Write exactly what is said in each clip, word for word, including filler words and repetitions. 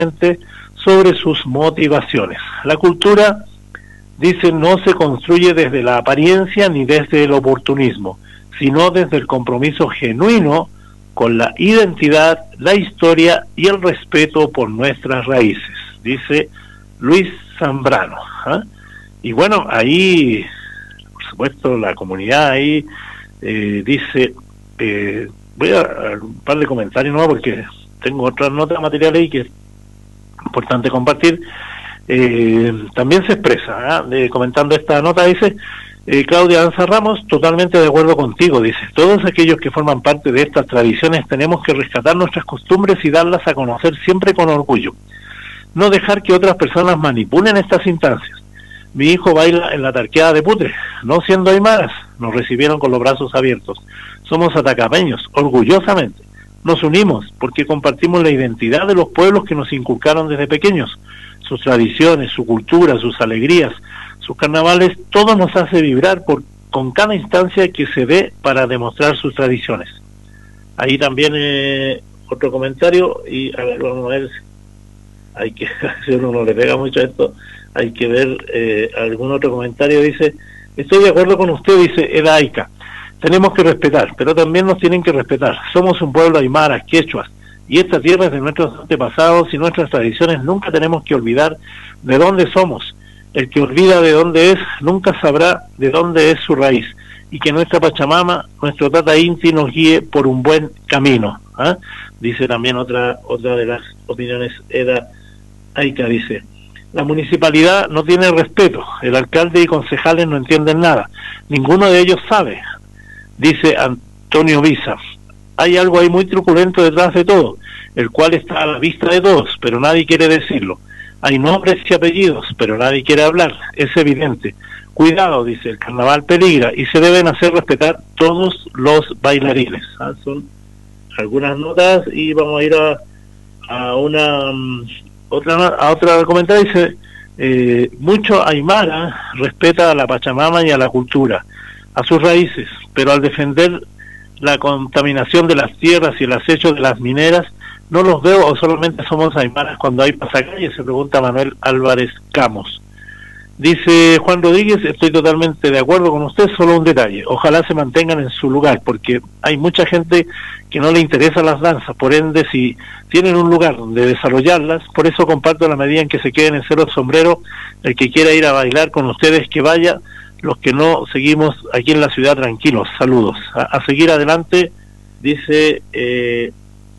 sobre sus motivaciones. La cultura, dice, no se construye desde la apariencia ni desde el oportunismo, sino desde el compromiso genuino con la identidad, la historia y el respeto por nuestras raíces, dice Luis Zambrano. ¿eh? Y bueno, ahí, por supuesto, la comunidad ahí eh, dice, eh, voy a dar un par de comentarios, ¿no? Porque tengo otras notas materiales y que es importante compartir. Eh, también se expresa, ¿eh? comentando esta nota, dice, eh, Claudia Danza Ramos, totalmente de acuerdo contigo, dice, todos aquellos que forman parte de estas tradiciones tenemos que rescatar nuestras costumbres y darlas a conocer siempre con orgullo. No dejar que otras personas manipulen estas instancias. Mi hijo baila en la tarqueada de Putre, no siendo aymaras, nos recibieron con los brazos abiertos. Somos atacameños, orgullosamente. Nos unimos porque compartimos la identidad de los pueblos que nos inculcaron desde pequeños. Sus tradiciones, su cultura, sus alegrías, sus carnavales, todo nos hace vibrar por, con cada instancia que se dé para demostrar sus tradiciones. Ahí también eh, otro comentario, y a ver, vamos a ver, hay que, si uno no le pega mucho a esto, hay que ver eh, algún otro comentario. Dice, estoy de acuerdo con usted, dice Edaica, tenemos que respetar, pero también nos tienen que respetar. Somos un pueblo aymaras, quechuas, y esta tierra es de nuestros antepasados y nuestras tradiciones. Nunca tenemos que olvidar de dónde somos. El que olvida de dónde es, nunca sabrá de dónde es su raíz. Y que nuestra Pachamama, nuestro Tata Inti, nos guíe por un buen camino. ¿eh? Dice también otra otra de las opiniones, Eda Aika, dice, la municipalidad no tiene respeto, el alcalde y concejales no entienden nada, ninguno de ellos sabe, dice Antonio Visa. Hay algo ahí muy truculento detrás de todo, el cual está a la vista de todos, pero nadie quiere decirlo. Hay nombres y apellidos, pero nadie quiere hablar, es evidente. Cuidado, dice, el carnaval peligra y se deben hacer respetar todos los bailarines. ¿Ah? Son algunas notas y vamos a ir a, a una um, otra a otra comentario. Dice, eh, mucho aymara respeta a la Pachamama y a la cultura, a sus raíces, pero al defender la contaminación de las tierras y el acecho de las mineras, no los veo, o solamente somos aymaras cuando hay pasacalles, se pregunta Manuel Álvarez Camos. Dice Juan Rodríguez, estoy totalmente de acuerdo con usted, solo un detalle, ojalá se mantengan en su lugar, porque hay mucha gente que no le interesan las danzas, por ende si tienen un lugar donde desarrollarlas, por eso comparto la medida en que se queden en Cerro Sombrero, el que quiera ir a bailar con ustedes que vaya, los que no seguimos aquí en la ciudad tranquilos, saludos. A, a seguir adelante, dice eh,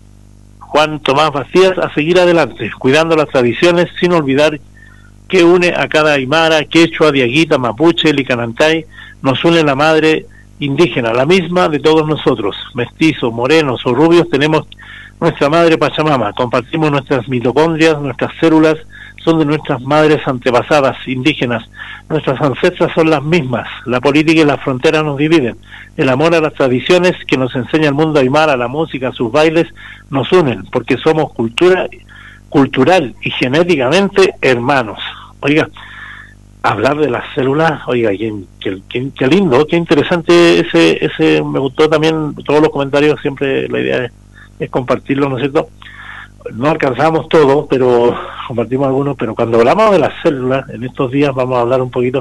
Juan Tomás Vacías, a seguir adelante, cuidando las tradiciones sin olvidar que une a cada aymara, quechua, diaguita, mapuche, licanantay, nos une la madre indígena, la misma de todos nosotros, mestizos, morenos o rubios, tenemos nuestra madre Pachamama, compartimos nuestras mitocondrias, nuestras células son de nuestras madres antepasadas, indígenas, nuestras ancestras son las mismas, la política y las fronteras nos dividen, el amor a las tradiciones que nos enseña el mundo aymara, la música, sus bailes, nos unen, porque somos cultura cultural y genéticamente hermanos. Oiga, hablar de las células, oiga, qué, qué, qué, qué lindo, qué interesante ese, ese, me gustó también todos los comentarios, siempre la idea es, es compartirlo, ¿no es cierto? No alcanzamos todo, pero compartimos algunos, pero cuando hablamos de las células, en estos días vamos a hablar un poquito.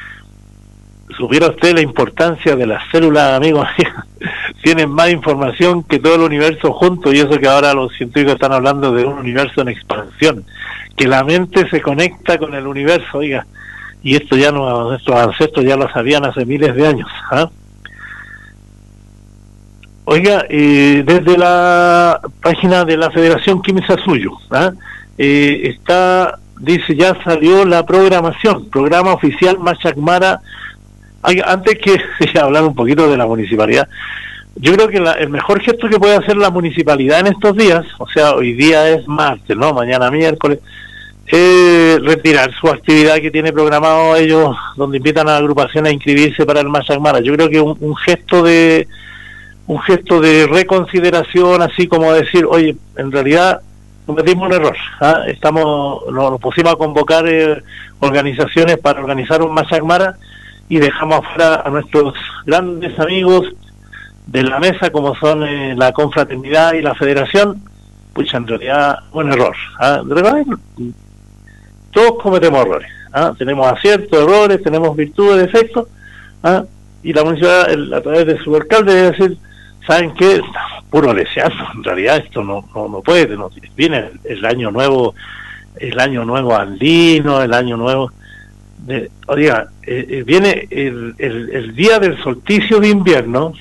¿Supiera usted la importancia de las células, amigos? Tienen más información que todo el universo junto, y eso que ahora los científicos están hablando de un universo en expansión, que la mente se conecta con el universo, oiga, y esto ya no, nuestros ancestros ya lo sabían hace miles de años. ¿eh? Oiga, eh, desde la página de la Federación Quimsa Suyo, ¿eh? eh, está, dice, ya salió la programación, programa oficial Machacmara. Oiga, antes que hablar un poquito de la municipalidad, yo creo que la, el mejor gesto que puede hacer la municipalidad en estos días, o sea, hoy día es martes, ¿no? Mañana miércoles, es retirar su actividad que tiene programado ellos, donde invitan a la agrupación a inscribirse para el Machacmara. Yo creo que un, un gesto de un gesto de reconsideración, así como decir, oye, en realidad cometimos un error, ¿ah? Estamos, nos, nos pusimos a convocar eh, organizaciones para organizar un Machacmara y dejamos afuera a nuestros grandes amigos de la mesa, como son eh, la confraternidad y la federación, pucha, en realidad, un error. ¿ah? De verdad, todos cometemos errores. ¿ah? Tenemos aciertos, errores, tenemos virtudes, defectos, ¿ah? y la municipalidad, el, a través de su alcalde, debe decir, ¿saben qué? Estamos puro deseando, en realidad esto no no, no puede, no, viene el, el año nuevo, el año nuevo andino, el año nuevo, de, oiga, eh, eh, viene el, el, el día del solsticio de invierno,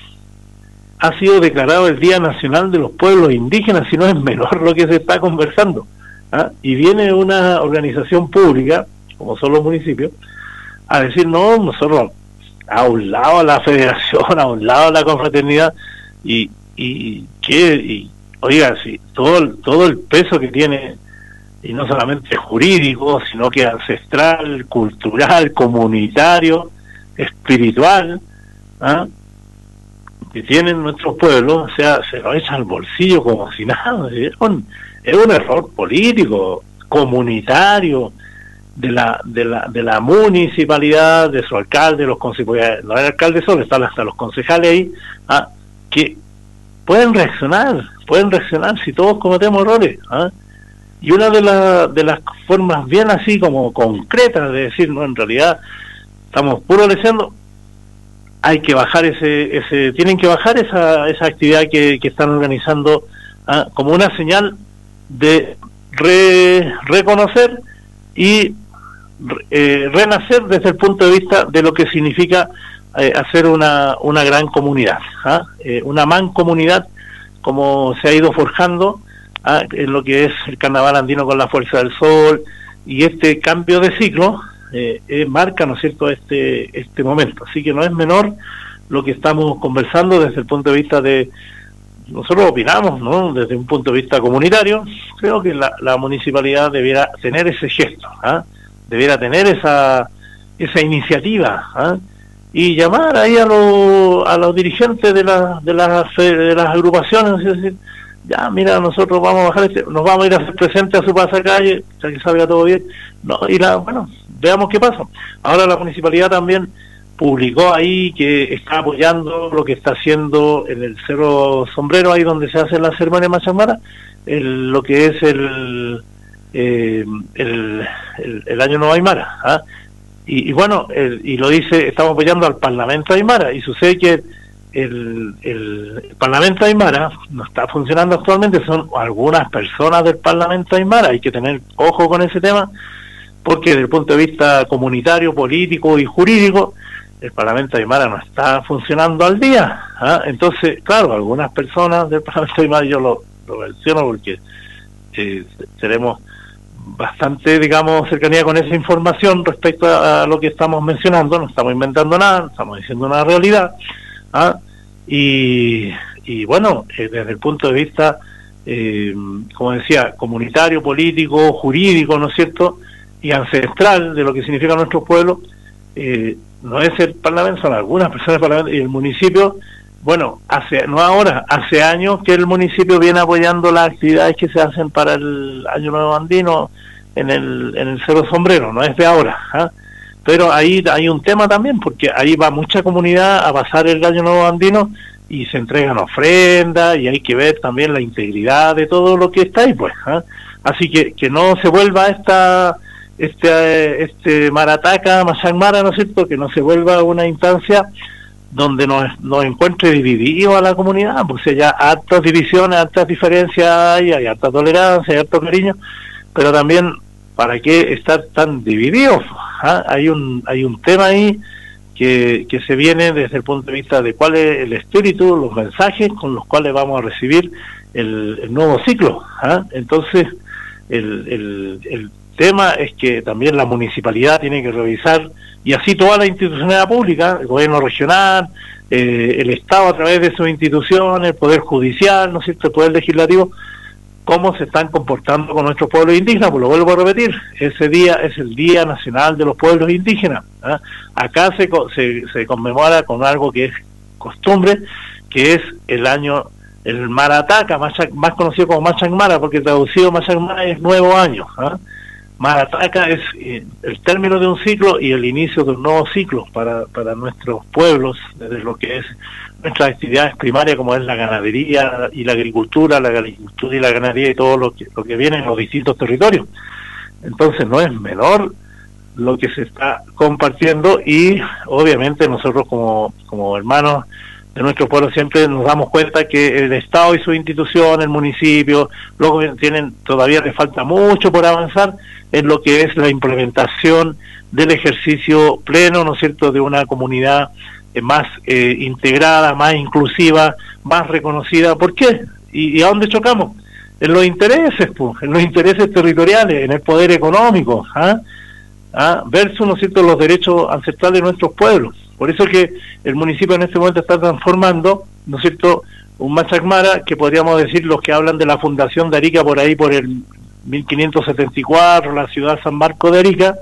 ha sido declarado el Día Nacional de los Pueblos Indígenas, si no es menor lo que se está conversando, ¿ah? y viene una organización pública, como son los municipios, a decir, no, nosotros a un lado a la federación, a un lado a la confraternidad, y y que y, oiga, sí, todo el, todo el peso que tiene, y no solamente jurídico, sino que ancestral, cultural, comunitario, espiritual, ¿ah? que tienen nuestros pueblos, o sea, se lo echan al bolsillo como si nada. Es un, es un error político, comunitario, de la de la de la municipalidad, de su alcalde, los concejales, no hay alcalde solo, están hasta los concejales ahí, ¿ah? que pueden reaccionar, pueden reaccionar si todos cometemos errores. ¿ah? Y una de, la, de las formas bien así como concretas de decir, no, en realidad estamos puro leseando, hay que bajar ese, ese tienen que bajar esa, esa actividad que, que están organizando, ¿ah? como una señal de re, reconocer y eh, renacer desde el punto de vista de lo que significa eh, hacer una, una gran comunidad, ¿ah? eh, una mancomunidad como se ha ido forjando, ¿ah? en lo que es el carnaval andino con la fuerza del sol, y este cambio de ciclo eh, eh, marca, ¿no es cierto?, este este momento. Así que no es menor lo que estamos conversando desde el punto de vista de, nosotros opinamos, ¿no?, desde un punto de vista comunitario. Creo que la, la municipalidad debiera tener ese gesto, ¿ah? debiera tener esa esa iniciativa, ¿ah? y llamar ahí a, lo, a los dirigentes de, la, de, las, de las agrupaciones, es decir, ya, mira, nosotros vamos a bajar este, nos vamos a ir a hacer presentes a su pasacalle, ya que salga todo bien, no, y la, bueno, veamos qué pasa. Ahora la municipalidad también publicó ahí que está apoyando lo que está haciendo en el Cerro Sombrero, ahí donde se hace la ceremonia Machamara, el, lo que es el eh, el, el, el año Nuevo Aymara, ¿ah? y, y bueno, el, y lo dice, estamos apoyando al Parlamento Aymara, y sucede que el, el, el Parlamento Aymara no está funcionando actualmente, son algunas personas del Parlamento Aymara, hay que tener ojo con ese tema, porque desde el punto de vista comunitario, político y jurídico, el Parlamento Aymara no está funcionando al día, ¿ah? Entonces, claro, algunas personas del Parlamento Aymara, yo lo, lo menciono porque eh, tenemos bastante, digamos, cercanía con esa información respecto a, a lo que estamos mencionando, no estamos inventando nada, estamos diciendo una realidad, ¿ah? y, y bueno, eh, desde el punto de vista, eh, como decía, comunitario, político, jurídico, ¿no es cierto?, y ancestral de lo que significa nuestro pueblo, eh, no es el Parlamento, son algunas personas del Parlamento, y el municipio, bueno, hace no ahora, hace años que el municipio viene apoyando las actividades que se hacen para el Año Nuevo Andino en el en el Cerro Sombrero, no es de ahora, ¿ah? Pero ahí hay un tema también, porque ahí va mucha comunidad a pasar el Año Nuevo Andino y se entregan ofrendas, y hay que ver también la integridad de todo lo que está ahí, pues, ¿ah? Así que que no se vuelva esta este este marataca, Machamara, ¿no es cierto?, que no se vuelva una instancia donde nos, nos encuentre dividido a la comunidad, porque ya hartas divisiones, hartas diferencias hay, hay harta tolerancia, hay harto cariño, pero también, ¿para qué estar tan divididos? ¿Ah? Hay un hay un tema ahí que, que se viene desde el punto de vista de cuál es el espíritu, los mensajes con los cuales vamos a recibir el, el nuevo ciclo. ¿Ah? Entonces, el, el, el tema es que también la municipalidad tiene que revisar, y así toda la institucionalidad pública, el gobierno regional, eh, el Estado a través de sus instituciones, el Poder Judicial, ¿no es cierto?, el Poder Legislativo, cómo se están comportando con nuestros pueblos indígenas. Pues lo vuelvo a repetir, ese día es el Día Nacional de los Pueblos Indígenas. ¿eh? Acá se, se, se conmemora con algo que es costumbre, que es el año, el Marataca, más, más conocido como Machamara, porque traducido Machamara es Nuevo Año. ¿eh? Marataca es eh, el término de un ciclo y el inicio de un nuevo ciclo para, para nuestros pueblos, desde lo que es nuestras actividades primarias, como es la ganadería y la agricultura, la agricultura y la ganadería y todo lo que, lo que viene en los distintos territorios. Entonces no es menor lo que se está compartiendo y obviamente nosotros como, como hermanos de nuestro pueblo siempre nos damos cuenta que el Estado y su institución, el municipio, luego tienen, todavía les falta mucho por avanzar en lo que es la implementación del ejercicio pleno, ¿no es cierto?, de una comunidad eh, más eh, integrada, más inclusiva, más reconocida. ¿Por qué? ¿Y, y a dónde chocamos? En los intereses, pues, en los intereses territoriales, en el poder económico, ¿ah? ¿Ah? Versus, ¿no es cierto?, los derechos ancestrales de nuestros pueblos. Por eso que el municipio en este momento está transformando, ¿no es cierto?, un Machacmara, que podríamos decir los que hablan de la fundación de Arica por ahí por el mil quinientos setenta y cuatro, la ciudad San Marcos de Arica,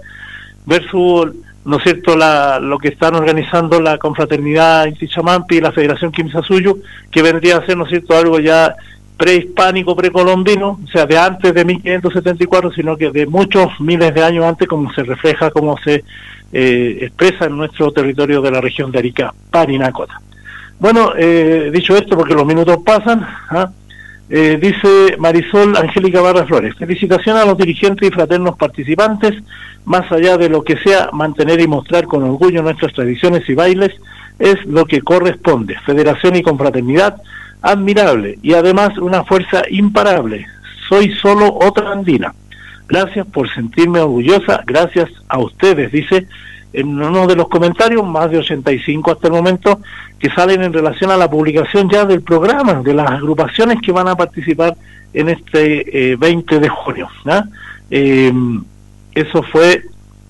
versus, ¿no es cierto?, la, lo que están organizando la Confraternidad Inti Chamampi y la Federación Quimsasuyu, que vendría a ser, ¿no es cierto?, algo ya prehispánico, precolombino, o sea, de antes de mil quinientos setenta y cuatro, sino que de muchos miles de años antes, como se refleja, como se eh, expresa en nuestro territorio de la región de Arica, Parinacota. Bueno, eh, dicho esto, porque los minutos pasan, ¿ah? eh, dice Marisol Angélica Barra Flores, felicitaciones a los dirigentes y fraternos participantes, más allá de lo que sea, mantener y mostrar con orgullo nuestras tradiciones y bailes, es lo que corresponde. Federación y confraternidad, admirable, y además una fuerza imparable. Soy solo otra andina. Gracias por sentirme orgullosa, gracias a ustedes, dice en uno de los comentarios, más de ochenta y cinco hasta el momento, que salen en relación a la publicación ya del programa, de las agrupaciones que van a participar en este eh, veinte de junio. ¿no? Eh, eso fue,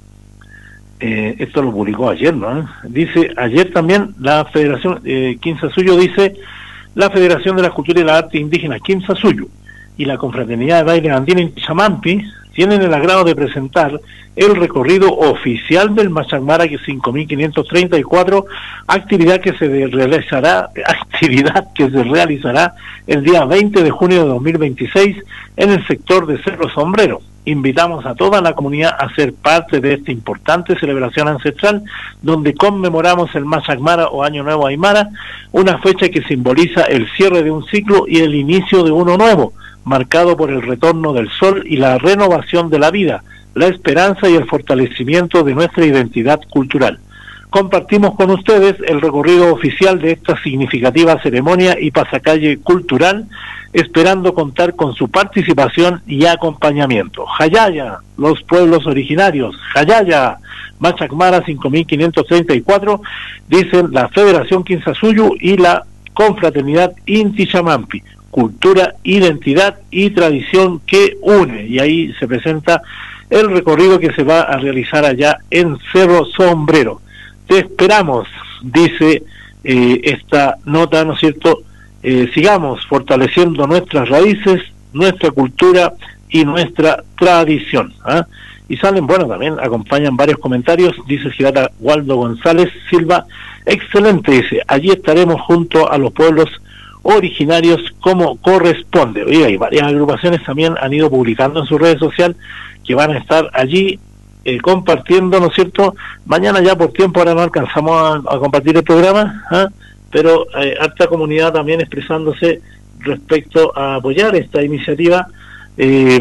eh, esto lo publicó ayer, ¿no? Dice, ayer también la Federación, eh, Quimsasuyu dice, la Federación de la Cultura y la Arte Indígena Quimsasuyu y la Confraternidad de Baile Andina Inti Chamampi tienen el agrado de presentar el recorrido oficial del Machacmara cinco mil quinientos treinta y cuatro, actividad que se realizará, actividad que se realizará el día veinte de junio de dos mil veintiséis en el sector de Cerro Sombrero. Invitamos a toda la comunidad a ser parte de esta importante celebración ancestral, donde conmemoramos el Machacmara o Año Nuevo Aymara, una fecha que simboliza el cierre de un ciclo y el inicio de uno nuevo, marcado por el retorno del sol y la renovación de la vida, la esperanza y el fortalecimiento de nuestra identidad cultural. Compartimos con ustedes el recorrido oficial de esta significativa ceremonia y pasacalle cultural, esperando contar con su participación y acompañamiento. Jayaya, los pueblos originarios, Jayaya, Machacmara cinco mil quinientos treinta y cuatro, dicen la Federación Quimsasuyu y la Confraternidad Inti Chamampi. Cultura, identidad y tradición que une, y ahí se presenta el recorrido que se va a realizar allá en Cerro Sombrero. Te esperamos, dice eh, esta nota, ¿no es cierto? Eh, sigamos fortaleciendo nuestras raíces, nuestra cultura y nuestra tradición. ¿ah? Y salen, bueno, también acompañan varios comentarios, dice Girata Waldo González Silva, excelente, dice, allí estaremos junto a los pueblos originarios como corresponde. Oiga, y varias agrupaciones también han ido publicando en sus redes sociales que van a estar allí eh, compartiendo, ¿no es cierto? Mañana ya por tiempo ahora no alcanzamos a, a compartir el programa, ¿ah? pero eh, harta comunidad también expresándose respecto a apoyar esta iniciativa. Eh,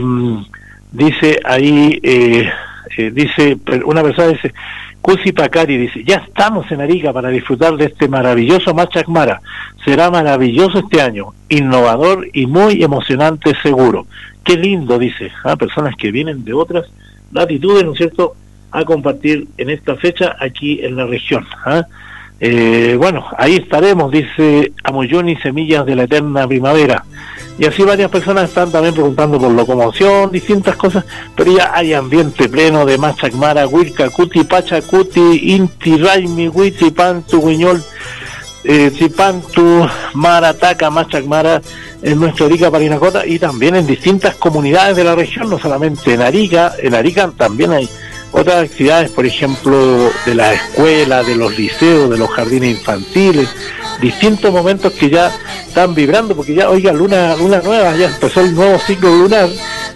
dice ahí, eh, eh, dice una persona, dice Cusi Pacari, dice, ya estamos en Arica para disfrutar de este maravilloso Machacmara. Será maravilloso este año, innovador y muy emocionante seguro. Qué lindo, dice, ¿ah? personas que vienen de otras latitudes, ¿no es cierto?, a compartir en esta fecha aquí en la región. ¿ah? Eh, bueno, ahí estaremos, dice Amoyoni, Semillas de la Eterna Primavera. Y así varias personas están también preguntando por locomoción, distintas cosas, pero ya hay ambiente pleno de Machacmara, Huilca, Cuti, Pachacuti, Inti, Raimi, Huiti, Pantu, Guiñol, eh, Zipantu, Marataca, Machacmara, en nuestro Arica, Parinacota, y también en distintas comunidades de la región, no solamente en Arica. En Arica también hay otras actividades, por ejemplo, de la escuela, de los liceos, de los jardines infantiles, distintos momentos que ya están vibrando, porque ya, oiga, luna luna nueva, ya empezó el nuevo ciclo lunar,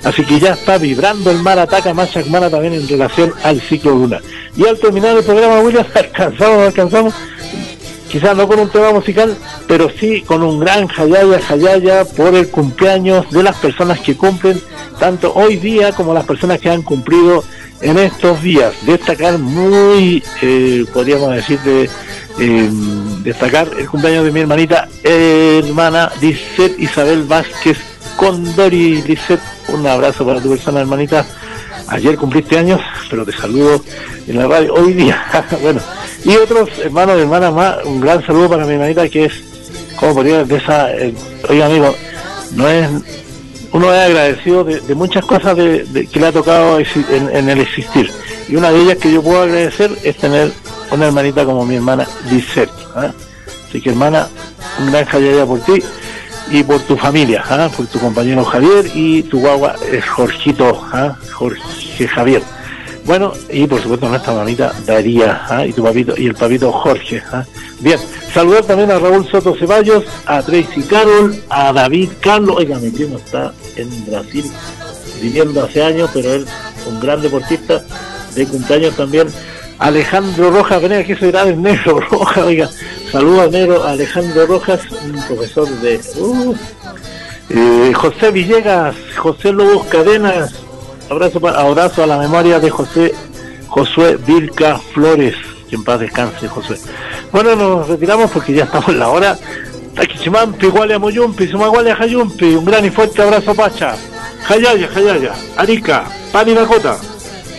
Así que ya está vibrando el mar Ataca Machacmana también en relación al ciclo lunar. Y al terminar el programa, William, alcanzamos, alcanzamos, quizás no con un tema musical, pero sí con un gran jayaya, jayaya por el cumpleaños de las personas que cumplen tanto hoy día como las personas que han cumplido en estos días. Destacar muy, eh, podríamos decir, de, eh, destacar el cumpleaños de mi hermanita, eh, hermana Lisette Isabel Vázquez Condori. Lisette, un abrazo para tu persona, hermanita. Ayer cumpliste años, pero te saludo en la radio hoy día. Bueno, y otros hermanos y hermanas más, un gran saludo para mi hermanita que es, como podría de esa, eh, oiga amigo, no es, uno es agradecido de, de muchas cosas de, de, que le ha tocado en, en el existir. Y una de ellas que yo puedo agradecer es tener una hermanita como mi hermana Lisette, ¿eh? Así que hermana, un gran jayaya por ti y por tu familia, ¿eh? Por tu compañero Javier y tu guagua eh, Jorgito, ¿eh? Jorge Javier. Bueno, y por supuesto nuestra mamita Daría, ¿eh? Y tu papito, y el papito Jorge, ¿eh? Bien, saludar también a Raúl Soto Ceballos, a Tracy Carol, a David Carlos. Oiga, mi primo está en Brasil viviendo hace años, pero él un gran deportista, de cumpleaños también. Alejandro Rojas, venga, que soy grave, negro Rojas, oiga, saludos al negro Alejandro Rojas, un profesor de uh, eh, José Villegas, José Lobos Cadenas, abrazo, para, abrazo a la memoria de José Josué Vilca Flores, que en paz descanse, Josué. Bueno, nos retiramos porque ya estamos en la hora. Taquichimampi, Gualia Moyumpi, Sumagualia Jayumpi, un gran y fuerte abrazo, Pacha, Jayaya, Jayaya, Arica, Pani Dakota.